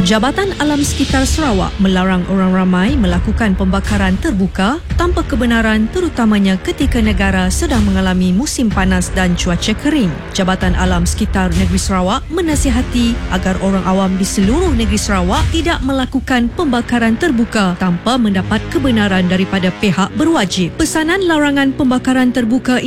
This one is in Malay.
Jabatan Alam Sekitar Sarawak melarang orang ramai melakukan pembakaran terbuka tanpa kebenaran, terutamanya ketika negara sedang mengalami musim panas dan cuaca kering. Jabatan Alam Sekitar Negeri Sarawak menasihati agar orang awam di seluruh negeri Sarawak tidak melakukan pembakaran terbuka tanpa mendapat kebenaran daripada pihak berwajib. Pesanan larangan pembakaran terbuka